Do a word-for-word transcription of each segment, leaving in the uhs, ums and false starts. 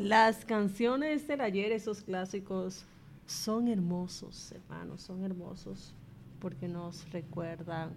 Las canciones del ayer, esos clásicos, son hermosos, hermanos, son hermosos, porque nos recuerdan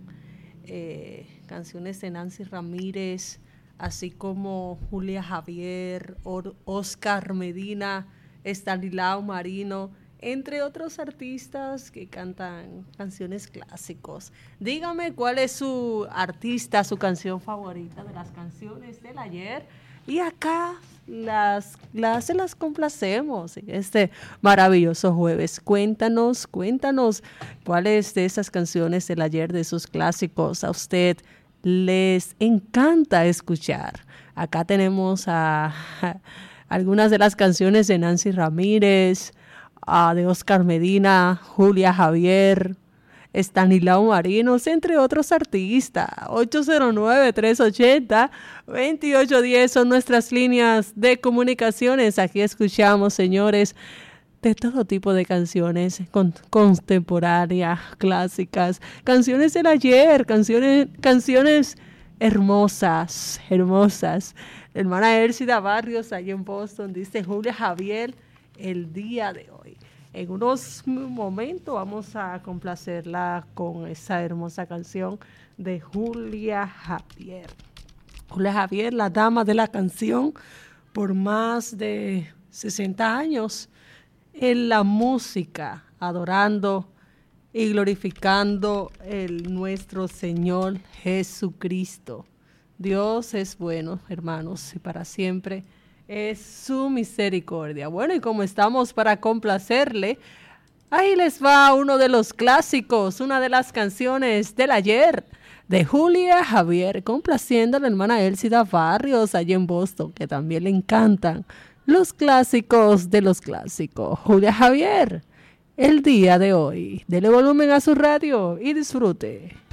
eh, canciones de Nancy Ramírez, así como Julia Javier, Or- Oscar Medina, Estanislao Marino, entre otros artistas que cantan canciones clásicos. Dígame cuál es su artista, su canción favorita de las canciones del ayer. Y acá las, las, se las complacemos en este maravilloso jueves. Cuéntanos, cuéntanos cuáles de esas canciones del ayer, de esos clásicos, a usted les encanta escuchar. Acá tenemos a, a algunas de las canciones de Nancy Ramírez, a, de Oscar Medina, Julia Javier, Estanislao Marinos, entre otros artistas. ocho cero nueve, tres ocho cero, dos ocho uno cero son nuestras líneas de comunicaciones. Aquí escuchamos, señores, de todo tipo de canciones con, contemporáneas, clásicas, canciones del ayer, canciones, canciones hermosas, hermosas. Hermana Ércida Barrios, allá en Boston, dice Julia Javier, el día de hoy. En unos momentos vamos a complacerla con esa hermosa canción de Julia Javier. Julia Javier, la dama de la canción, por más de sesenta años en la música, adorando y glorificando el nuestro Señor Jesucristo. Dios es bueno, hermanos, y para siempre es su misericordia. Bueno, y como estamos para complacerle, ahí les va uno de los clásicos, una de las canciones del ayer, de Julia Javier, complaciendo a la hermana Ércida Barrios allá en Boston, que también le encantan los clásicos de los clásicos. Julia Javier, el día de hoy. Dele volumen a su radio y disfrute.